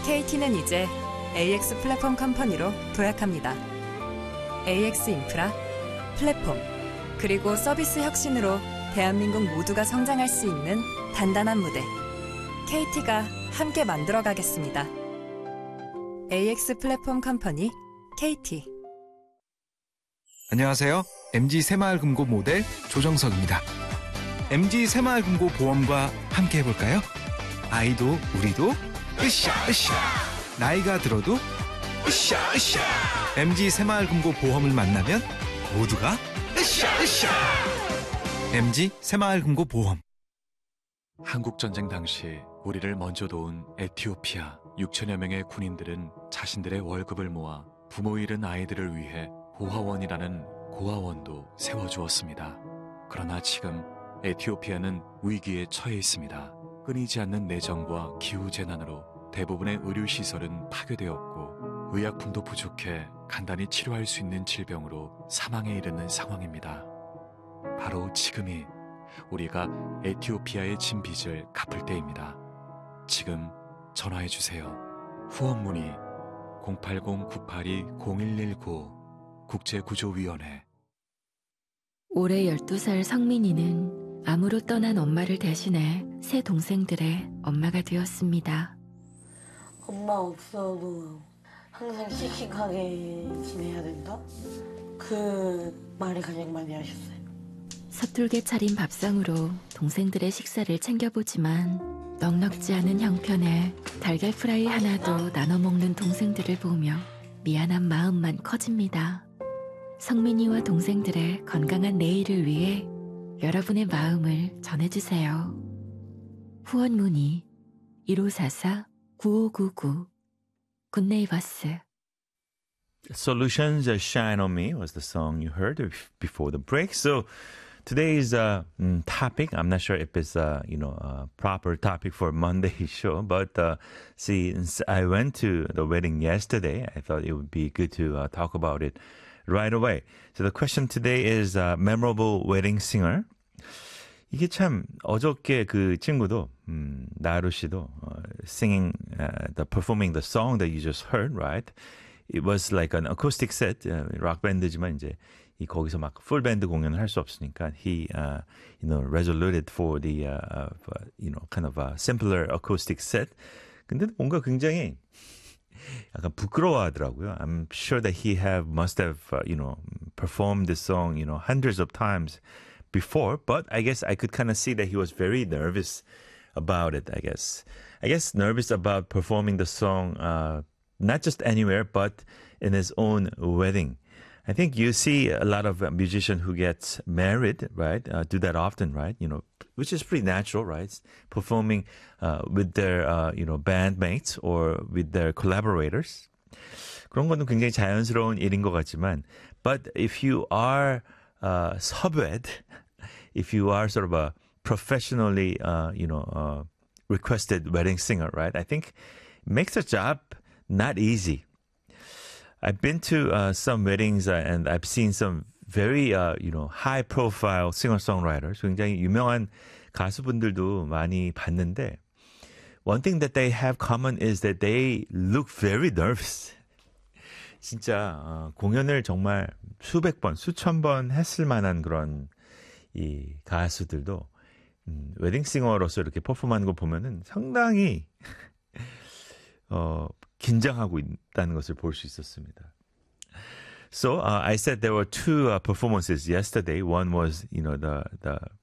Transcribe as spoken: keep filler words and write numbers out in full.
케이티는 이제 에이엑스 플랫폼 컴퍼니로 도약합니다. 에이엑스 인프라, 플랫폼, 그리고 서비스 혁신으로 대한민국 모두가 성장할 수 있는 단단한 무대. 케이티가 함께 만들어가겠습니다. 에이엑스 플랫폼 컴퍼니 케이티. 안녕하세요. 엠지 새마을금고 모델 조정석입니다. 엠지 새마을금고 보험과 함께 해볼까요? 아이도 우리도 으쌰 으쌰. 나이가 들어도 으쌰 으쌰. 엠지 새마을금고 보험을 만나면 모두가 으쌰 으쌰. 엠지 새마을금고 보험. 한국전쟁 당시 우리를 먼저 도운 에티오피아 육천여 명의 군인들은 자신들의 월급을 모아 부모 잃은 아이들을 위해 고아원이라는 고아원도 세워주었습니다. 그러나 지금 에티오피아는 위기에 처해 있습니다. 끊이지 않는 내정과 기후재난으로 대부분의 의료시설은 파괴되었고 의약품도 부족해 간단히 치료할 수 있는 질병으로 사망에 이르는 상황입니다. 바로 지금이 우리가 에티오피아의 진 빚을 갚을 때입니다. 지금 전화해주세요. 후원 문의 공팔공 구팔이 공일일구 국제구조위원회. 올해 열두 살 성민이는 암으로 떠난 엄마를 대신해 세 동생들의 엄마가 되었습니다. 엄마 없어도 항상 씩씩하게 지내야 된다? 그 말을 가장 많이 하셨어요. 서툴게 차린 밥상으로 동생들의 식사를 챙겨보지만 넉넉지 않은 형편에 달걀 프라이 하나도 나눠 먹는 동생들을 보며 미안한 마음만 커집니다. 성민이와 동생들의 건강한 내일을 위해 여러분의 마음을 전해주세요. 후원 문의 일오사사 구오구구 굿네이버스. Solutions uh, Shine on Me was the song you heard before the break. So today's uh, mm, topic, I'm not sure if it's uh, you know a proper topic for Monday's show, but uh, since I went to the wedding yesterday, I thought it would be good to uh, talk about it right away. So the question today is uh, memorable wedding singer. 이게 참 어저께 그 친구도 음, 나루 씨도 uh, singing, uh, the performing the song that you just heard, right? It was like an acoustic set, uh, 락 밴드지만 이제 이 거기서 막 풀 밴드 공연을 할 수 없으니까 he, uh, you know, resoluted for the, uh, uh, you know, kind of a simpler acoustic set. 근데 뭔가 굉장히 약간 부끄러워하더라고요. I'm sure that he have must have, uh, you know, performed this song, you know, hundreds of times before, but I guess I could kind of see that he was very nervous about it, I guess. I guess nervous about performing the song, uh, not just anywhere, but in his own wedding. I think you see a lot of musicians who get married, right, uh, do that often, right, you know, which is pretty natural, right, performing uh, with their, uh, you know, bandmates or with their collaborators. 그런 거는 굉장히 자연스러운 일인 것 같지만, but if you are uh, 섭외, if you are sort of a professionally, uh, you know, uh, requested wedding singer, right, I think it makes the job not easy. I've been to uh, some weddings uh, and I've seen some very, uh, you know, high-profile singer-songwriters. 굉장히 유명한 가수분들도 많이 봤는데, one thing that they have common is that they look very nervous. 진짜 어, 공연을 정말 수백 번, 수천 번 했을 만한 그런 이 가수들도 음, 웨딩싱어로서 이렇게 퍼포먼하는 거 보면은 상당히 어, 긴장하고 있다는 것을 볼 수 있었습니다. So uh, I said there were two uh, performances yesterday. One was, you know, the the